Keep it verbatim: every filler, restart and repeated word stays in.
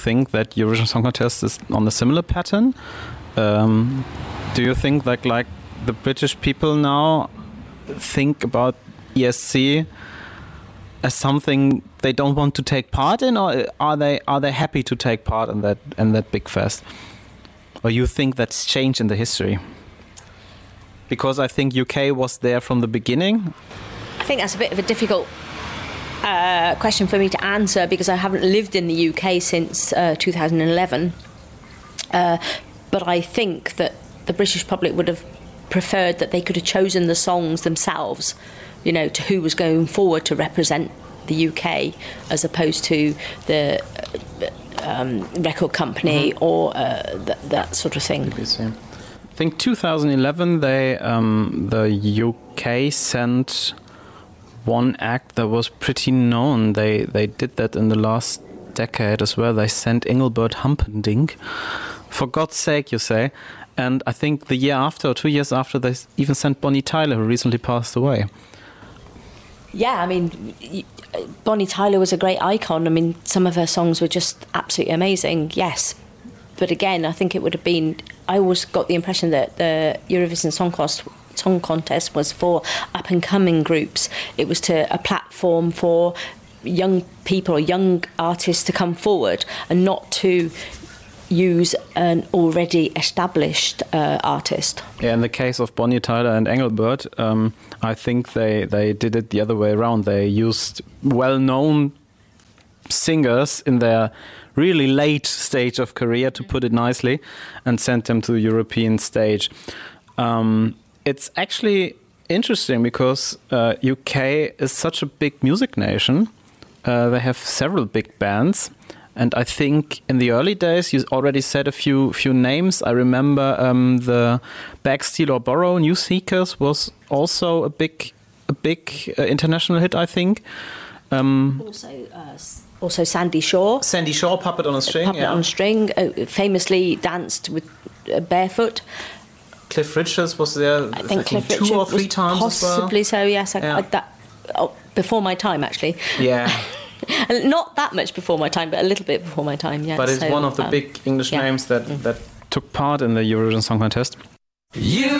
think that Eurovision Song Contest is on a similar pattern? Um, do you think that like the British people now think about E S C as something they don't want to take part in, or are they are they happy to take part in that in that big fest? Or you think that's changed in the history? Because I think U K was there from the beginning. I think that's a bit of a difficult uh, question for me to answer because I haven't lived in the U K since uh, two thousand eleven. Uh, but I think that the British public would have preferred that they could have chosen the songs themselves, you know, to who was going forward to represent the U K as opposed to the um, record company mm-hmm. or uh, th- that sort of thing. I think two thousand eleven, they um, the U K sent one act that was pretty known. They they did that in the last decade as well. They sent Engelbert Humperdinck. For God's sake, you say. And I think the year after, or two years after, they even sent Bonnie Tyler, who recently passed away. Yeah, I mean, Bonnie Tyler was a great icon. I mean, some of her songs were just absolutely amazing, yes. But again, I think it would have been... I always got the impression that the Eurovision Song Contest, Song Contest was for up-and-coming groups. It was to a platform for young people or young artists to come forward and not to use an already established uh, artist. Yeah, in the case of Bonnie Tyler and Engelbert, um, I think they, they did it the other way around. They used well-known singers in their really late stage of career, to put it nicely, and sent them to the European stage. Um, it's actually interesting because uh, U K is such a big music nation. Uh, they have several big bands. And I think in the early days, you already said a few few names. I remember um, the Bag, Steal or Borrow, New Seekers was also a big a big uh, international hit, I think. Um, also, uh, also Sandy Shaw. Sandy Shaw, Puppet on a String. Puppet yeah. on a String, uh, famously danced with uh, barefoot. Cliff Richards was there. I think, I think Cliff two Richards or three was times possibly as well. so. Yes, I, yeah. I, that oh, before my time actually. Yeah. Not that much before my time, but a little bit before my time, yeah. But it's so, one of the um, big English yeah. names that, mm. that took part in the Eurovision Song Contest. You